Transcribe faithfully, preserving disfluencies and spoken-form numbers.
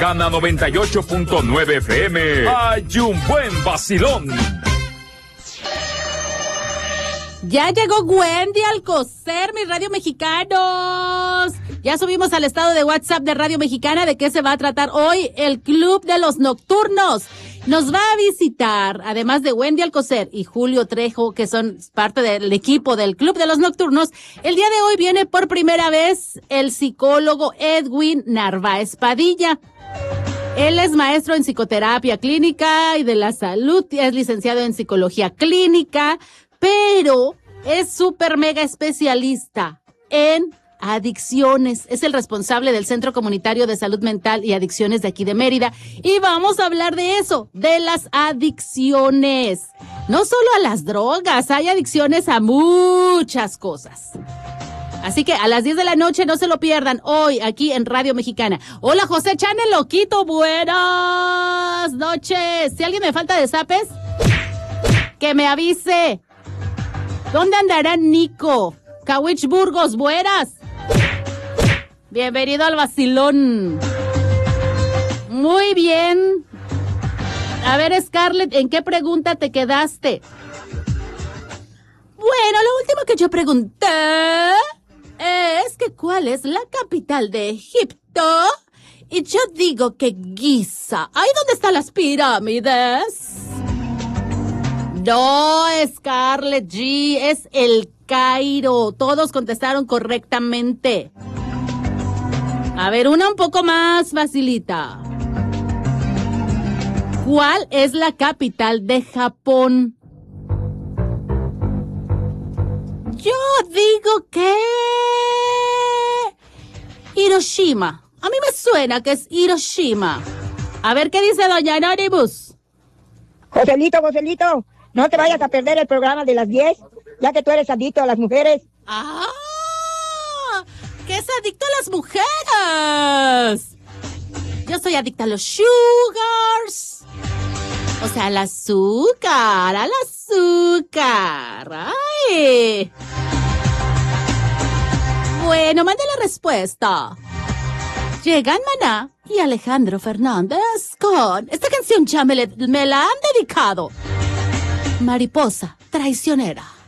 Mexicana noventa y ocho punto nueve F M. Hay un buen vacilón. Ya llegó Wendy Alcocer, mis Radio Mexicanos. Ya subimos al estado de WhatsApp de Radio Mexicana de qué se va a tratar hoy el Club de los Nocturnos. Nos va a visitar, además de Wendy Alcocer y Julio Trejo, que son parte del equipo del Club de los Nocturnos. El día de hoy viene por primera vez el psicólogo Edwin Narváez Padilla. Él es maestro en psicoterapia clínica y de la salud, es licenciado en psicología clínica, pero es súper mega especialista en adicciones. Es el responsable del Centro Comunitario de Salud Mental y Adicciones de aquí de Mérida. Y vamos a hablar de eso, de las adicciones. No solo a las drogas, hay adicciones a muchas cosas. Así que a las diez de la noche no se lo pierdan hoy aquí en Radio Mexicana. Hola, José Chanel Loquito, buenas noches. Si alguien me falta de zapes, que me avise. ¿Dónde andará Nico? Cawich Burgos, buenas. Bienvenido al vacilón. Muy bien. A ver, Scarlett, ¿en qué pregunta te quedaste? Bueno, lo último que yo pregunté es que ¿cuál es la capital de Egipto? Y yo digo que Giza. ¿Ahí dónde están las pirámides? No, Scarlett G, es el Cairo. Todos contestaron correctamente. A ver, una un poco más facilita. ¿Cuál es la capital de Japón? Yo digo que Hiroshima. A mí me suena que es Hiroshima. A ver qué dice doña Anonymous. Joselito, Joselito, no te vayas a perder el programa de las diez, ya que tú eres adicto a las mujeres. ¡Ah! ¿Qué es adicto a las mujeres? Yo soy adicta a los sugars. O sea, al azúcar, al azúcar. ¡Ay! Bueno, mande la respuesta. Llegan Maná y Alejandro Fernández con esta canción ya me, le, me la han dedicado. Mariposa traicionera.